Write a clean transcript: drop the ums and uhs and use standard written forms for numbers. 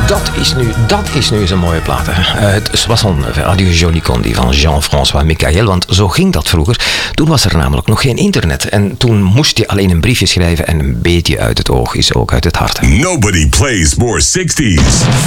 Dat is nu zo'n mooie plaat. Het Soissons Adieu Jolie Condi van Jean-François Michael. Want zo ging dat vroeger. Toen was er namelijk nog geen internet. En toen moest je alleen een briefje schrijven. En een beetje uit het oog is ook uit het hart. Nobody plays more 60s.